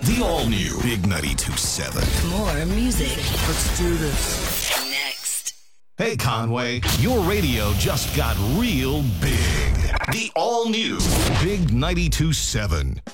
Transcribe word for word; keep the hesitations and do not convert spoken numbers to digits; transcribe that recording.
The all-new Big ninety-two point seven. More music. Let's do this. Next. Hey, Conway, your radio just got real big. The all-new Big ninety-two point seven.